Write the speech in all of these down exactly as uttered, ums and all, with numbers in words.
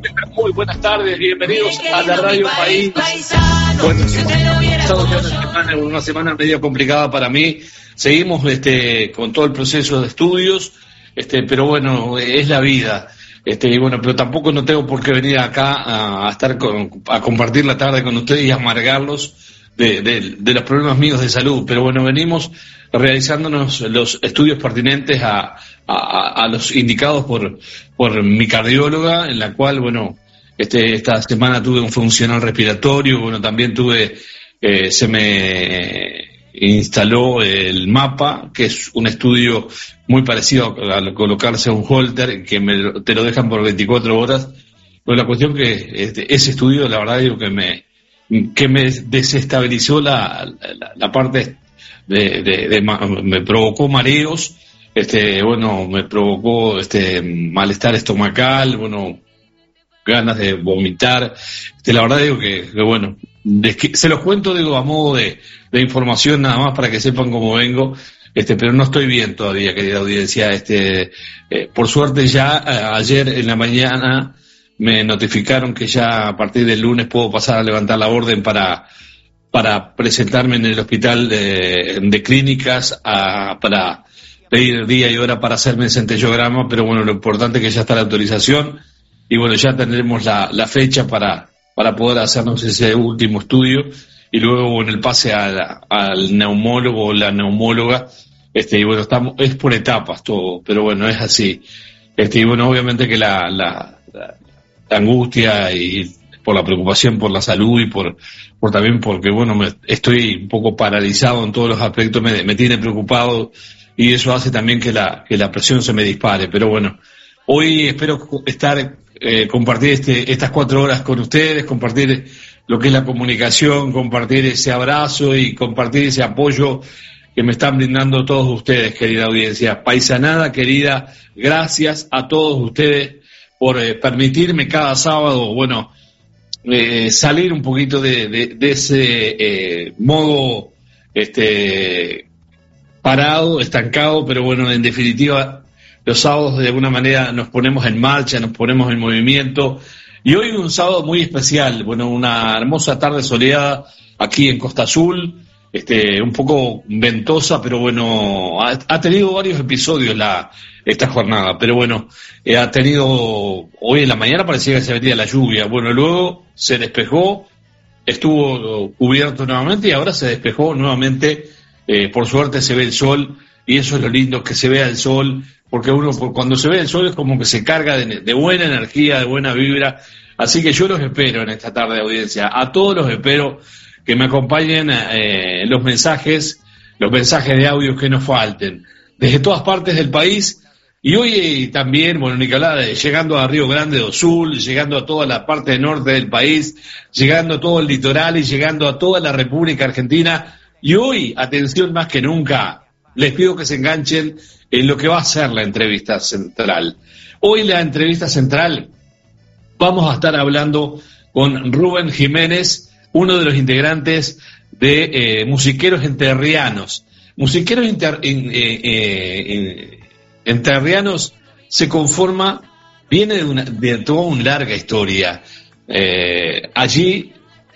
Muy buenas tardes, bienvenidos a la Radio País. Bueno, estamos ya una semana, una semana medio complicada para mí. Seguimos este, con todo el proceso de estudios, este, pero bueno, es la vida. Este, y bueno, pero tampoco no tengo por qué venir acá a, a estar con, a compartir la tarde con ustedes y amargarlos de, de, de los problemas míos de salud. Pero bueno, venimos realizándonos los estudios pertinentes a, a, a los indicados por, por mi cardióloga, en la cual, bueno, este, esta semana tuve un funcional respiratorio, bueno, también tuve, eh, se me instaló el mapa, que es un estudio muy parecido al colocarse un holter, que me, te lo dejan por veinticuatro horas, pero la cuestión que este, ese estudio, la verdad digo que me, que me desestabilizó la, la, la parte de, de, de, me provocó mareos, este, bueno, me provocó este malestar estomacal, bueno, ganas de vomitar, este, la verdad digo que, que bueno, es que se los cuento, digo, a modo de, de información nada más para que sepan cómo vengo, este, pero no estoy bien todavía, querida audiencia, este, eh, por suerte ya eh, ayer en la mañana me notificaron que ya a partir del lunes puedo pasar a levantar la orden para para presentarme en el hospital de, de clínicas, a, para pedir día y hora para hacerme el centellograma, pero bueno, lo importante es que ya está la autorización y bueno, ya tendremos la, la fecha para para poder hacernos ese último estudio y luego en el pase a la, al neumólogo o la neumóloga, este, y bueno, estamos, es por etapas todo, pero bueno, es así. Este, y bueno, obviamente que la, la, la, la angustia y por la preocupación por la salud y por, por también porque, bueno, me, estoy un poco paralizado en todos los aspectos, me, me tiene preocupado y eso hace también que la, que la presión se me dispare, pero bueno, hoy espero estar, eh, compartir este, estas cuatro horas con ustedes, compartir lo que es la comunicación, compartir ese abrazo y compartir ese apoyo que me están brindando todos ustedes, querida audiencia. Paisanada, querida, gracias a todos ustedes por eh, permitirme cada sábado, bueno, eh, salir un poquito de, de, de ese eh, modo este parado, estancado, pero bueno, en definitiva, los sábados de alguna manera nos ponemos en marcha, nos ponemos en movimiento. Y hoy un sábado muy especial, bueno, una hermosa tarde soleada aquí en Costa Azul, este, un poco ventosa, pero bueno, ha, ha tenido varios episodios la esta jornada, pero bueno, eh, ha tenido, hoy en la mañana parecía que se venía la lluvia, bueno, luego se despejó, estuvo cubierto nuevamente y ahora se despejó nuevamente, eh, por suerte se ve el sol y eso es lo lindo, que se vea el sol, porque uno cuando se ve el sol es como que se carga de, de buena energía, de buena vibra, así que yo los espero en esta tarde de audiencia, a todos los espero que me acompañen eh, los mensajes, los mensajes de audio que nos falten, desde todas partes del país, y hoy también, bueno, Nicolás, llegando a Río Grande do Sul, llegando a toda la parte norte del país, llegando a todo el litoral y llegando a toda la República Argentina, y hoy, atención más que nunca, les pido que se enganchen en lo que va a ser la entrevista central. Hoy la entrevista central vamos a estar hablando con Rubén Jiménez, uno de los integrantes de eh, Musiqueros Entrerrianos. Musiqueros inter, in, eh, eh, Entrerrianos se conforma, viene de, una, de toda una larga historia. Eh, allí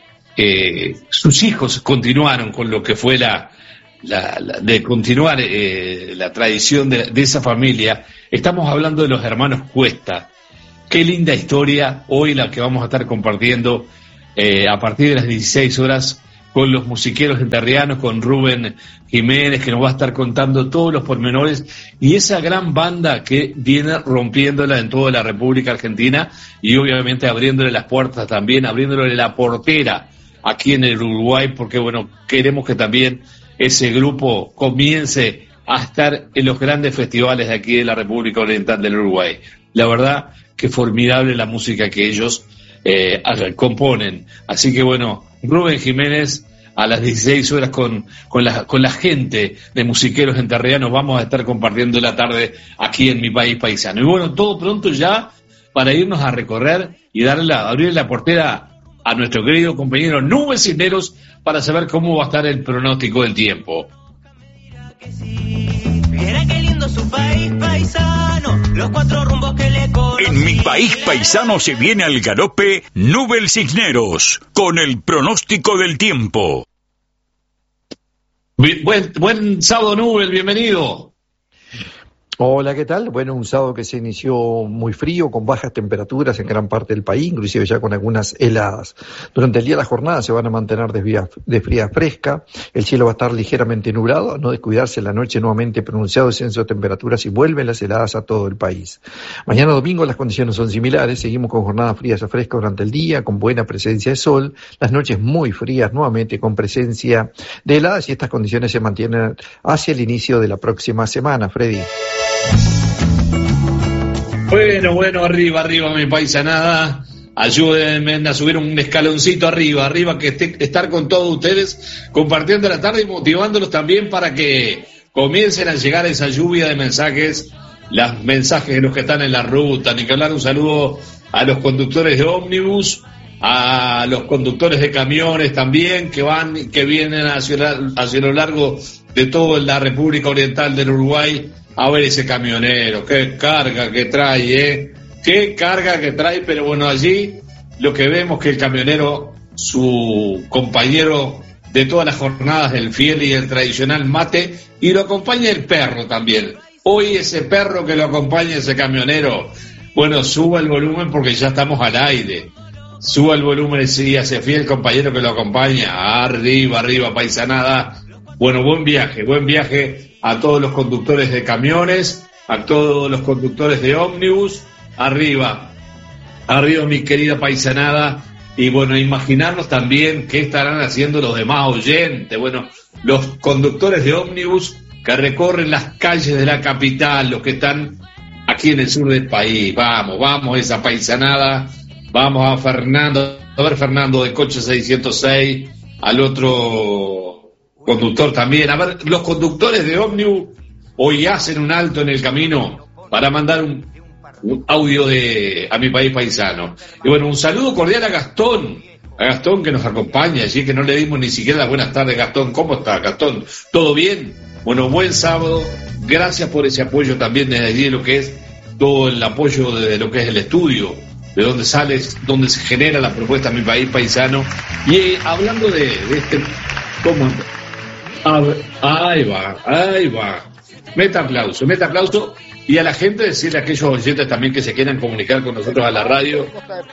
eh, sus hijos continuaron con lo que fue la La, la, de continuar eh, la tradición de, de esa familia. Estamos hablando de los hermanos Cuesta. Qué linda historia hoy la que vamos a estar compartiendo eh, a partir de las dieciséis horas con los musiqueros entrerrianos, con Rubén Jiménez, que nos va a estar contando todos los pormenores y esa gran banda que viene rompiéndola en toda la República Argentina y obviamente abriéndole las puertas también, abriéndole la portera aquí en el Uruguay, porque bueno, queremos que también ese grupo comience a estar en los grandes festivales de aquí de la República Oriental del Uruguay. La verdad que formidable la música que ellos eh, componen. Así que bueno, Rubén Jiménez a las dieciséis horas con, con, la, con la gente de Musiqueros Entrerrianos vamos a estar compartiendo la tarde aquí en Mi País Paisano. Y bueno, todo pronto ya para irnos a recorrer y darle la, abrir la portera a nuestro querido compañero Nubes Cisneros para saber cómo va a estar el pronóstico del tiempo. Viera qué lindo su país paisano, los cuatro rumbos que le conocía. En Mi País País Paisano se viene al galope Nubel Cisneros, con el pronóstico del tiempo. Buen, buen sábado, Nubel, bienvenido. Hola, ¿qué tal? Bueno, un sábado que se inició muy frío, con bajas temperaturas en gran parte del país, inclusive ya con algunas heladas. Durante el día de la jornada se van a mantener de, vía, de fría a fresca, el cielo va a estar ligeramente nublado, a no descuidarse en la noche nuevamente pronunciado descenso de temperaturas y vuelven las heladas a todo el país. Mañana domingo las condiciones son similares, seguimos con jornadas frías a frescas durante el día, con buena presencia de sol, las noches muy frías nuevamente con presencia de heladas y estas condiciones se mantienen hacia el inicio de la próxima semana, Freddy. Bueno, bueno, arriba, arriba mi paisanada, ayúdenme a subir un escaloncito arriba, arriba, que esté, estar con todos ustedes, compartiendo la tarde y motivándolos también para que comiencen a llegar esa lluvia de mensajes, los mensajes de los que están en la ruta, ni que hablar, un saludo a los conductores de ómnibus, a los conductores de camiones también, que van y que vienen hacia, hacia lo largo de toda la República Oriental del Uruguay, a ver ese camionero, qué carga que trae, ¿eh? Qué carga que trae, pero bueno, allí lo que vemos que el camionero, su compañero de todas las jornadas del fiel y el tradicional mate, y lo acompaña el perro también. Hoy ese perro que lo acompaña, ese camionero, bueno, suba el volumen porque ya estamos al aire. Suba el volumen, sí, ese fiel compañero que lo acompaña, arriba, arriba, paisanada. Bueno, buen viaje, buen viaje a todos los conductores de camiones, a todos los conductores de ómnibus, arriba, arriba mi querida paisanada, y bueno, imaginarnos también qué estarán haciendo los demás oyentes, bueno, los conductores de ómnibus que recorren las calles de la capital, los que están aquí en el sur del país, vamos, vamos esa paisanada, vamos a Fernando, a ver Fernando de Coche seiscientos seis, al otro conductor también, a ver, los conductores de ómnibus hoy hacen un alto en el camino para mandar un, un audio de a mi país paisano. Y bueno, un saludo cordial a Gastón, a Gastón que nos acompaña, así que no le dimos ni siquiera las buenas tardes. Gastón, ¿cómo está, Gastón? ¿Todo bien? Bueno, buen sábado, gracias por ese apoyo también desde allí, lo que es todo el apoyo de lo que es el estudio, de donde sale, donde se genera la propuesta Mi País Paisano. Y eh, hablando de, de este, ¿cómo? A ver, ahí va, ahí va. Meta aplauso, meta aplauso. Y a la gente decirle a aquellos oyentes también que se quieran comunicar con nosotros a la radio,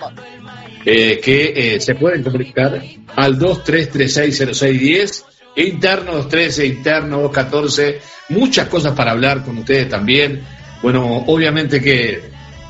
eh, que eh, se pueden comunicar al dos tres tres seis cero seis diez, interno dos trece, interno dos catorce. Muchas cosas para hablar con ustedes también. Bueno, obviamente que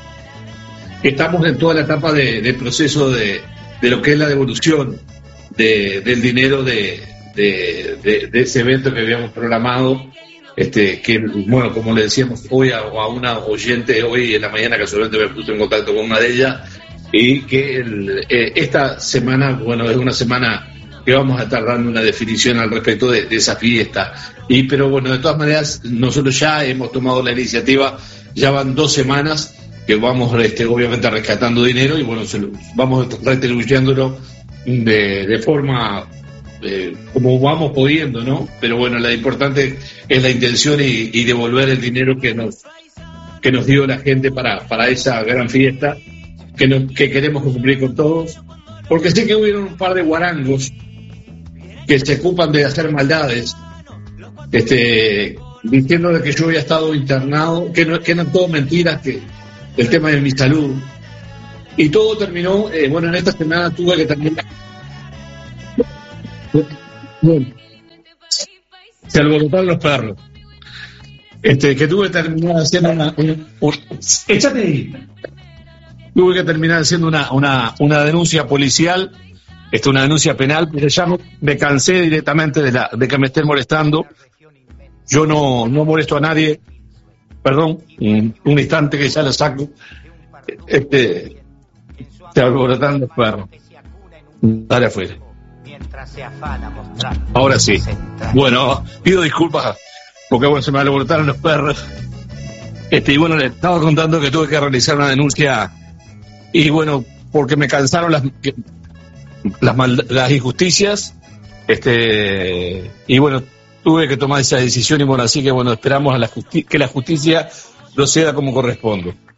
estamos en toda la etapa de, del proceso de, de lo que es la devolución de, del dinero de De, de, de ese evento que habíamos programado, este que bueno, como le decíamos hoy a, a una oyente, hoy en la mañana casualmente me puse en contacto con una de ellas, y que el, eh, esta semana, bueno, es una semana que vamos a estar dando una definición al respecto de, de esa fiesta, y pero bueno, de todas maneras nosotros ya hemos tomado la iniciativa, ya van dos semanas que vamos este, obviamente rescatando dinero, y bueno, se lo, vamos retribuyéndolo de, de forma Eh, como vamos pudiendo, ¿no? Pero bueno, lo importante es la intención y, y devolver el dinero que nos que nos dio la gente para, para esa gran fiesta que, no, que queremos cumplir con todos, porque sé que hubieron un par de guarangos que se ocupan de hacer maldades, este, diciendo de que yo había estado internado, que no, que eran todo mentiras, que el tema de mi salud, y todo terminó, eh, bueno, en esta semana tuve que terminar. Bueno, se alborotaron los perros. Este, que tuve que terminar haciendo una, una, una échate ahí. Tuve que terminar haciendo una, una, una denuncia policial, este, una denuncia penal, pero ya me, me cansé directamente de la, de que me estén molestando. Yo no, no molesto a nadie. Perdón, un, un instante que ya lo saco. Este, se alborotaron los perros. Dale afuera. Ahora sí. Bueno, pido disculpas porque bueno, se me alborotaron los perros. Este, y bueno, le estaba contando que tuve que realizar una denuncia, y bueno, porque me cansaron las las, mal, las injusticias, este, y bueno, tuve que tomar esa decisión, y bueno, así que bueno, esperamos a la justi- que la justicia proceda como corresponde.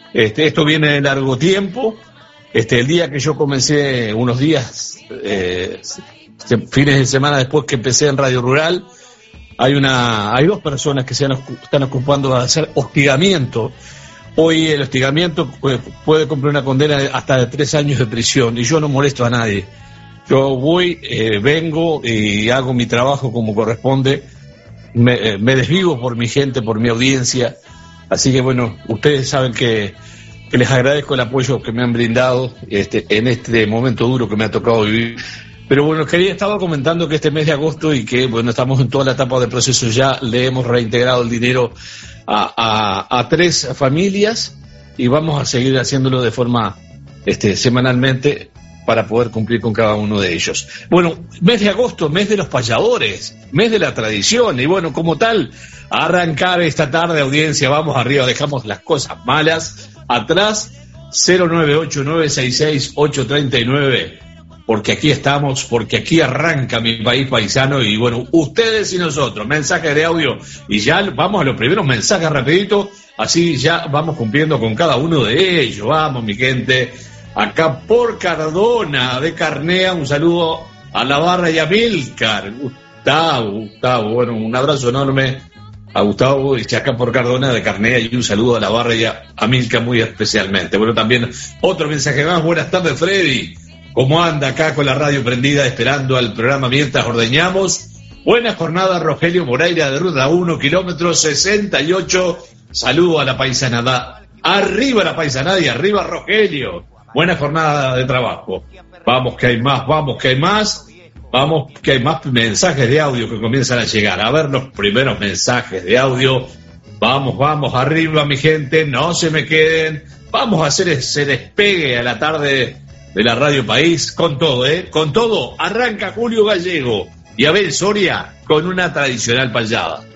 Este, esto viene de largo tiempo. Este, el día que yo comencé, unos días, eh, fines de semana después que empecé en Radio Rural, hay una, hay dos personas que se han, están ocupando de hacer hostigamiento. Hoy el hostigamiento puede, puede cumplir una condena de hasta de tres años de prisión, y yo no molesto a nadie. Yo voy, eh, vengo y hago mi trabajo como corresponde, me, eh, me desvivo por mi gente, por mi audiencia, así que bueno, ustedes saben que, que les agradezco el apoyo que me han brindado este, en este momento duro que me ha tocado vivir. Pero bueno, quería, estaba comentando que este mes de agosto y que bueno, estamos en toda la etapa de proceso, ya le hemos reintegrado el dinero a, a, a tres familias y vamos a seguir haciéndolo de forma este, semanalmente para poder cumplir con cada uno de ellos. Bueno, mes de agosto, mes de los payadores, mes de la tradición, y bueno, como tal, a arrancar esta tarde, audiencia, vamos arriba, dejamos las cosas malas atrás, cero nueve ocho nueve seis seis ocho tres nueve, porque aquí estamos, porque aquí arranca mi país paisano, y bueno, ustedes y nosotros, mensajes de audio, y ya vamos a los primeros mensajes rapidito, así ya vamos cumpliendo con cada uno de ellos. Vamos, mi gente. Acá por Cardona de Carnea, un saludo a la barra y a Milcar. Gustavo, Gustavo, bueno, un abrazo enorme a Gustavo y acá por Cardona de Carnea, y un saludo a la barra y a, a Milcar muy especialmente. Bueno, también otro mensaje más. Buenas tardes, Freddy. ¿Cómo anda acá con la radio prendida esperando al programa mientras ordeñamos? Buena jornada, Rogelio Moreira de Ruta uno, kilómetro sesenta y ocho. Saludo a la paisanada. Arriba la paisanada y arriba Rogelio. Buena jornada de trabajo. Vamos que hay más, vamos que hay más. Vamos que hay más mensajes de audio que comienzan a llegar. A ver los primeros mensajes de audio. Vamos, vamos, arriba mi gente, no se me queden. Vamos a hacer ese despegue a la tarde de la Radio País con todo, ¿eh? Con todo. Arranca Julio Gallego y Abel Soria con una tradicional payada.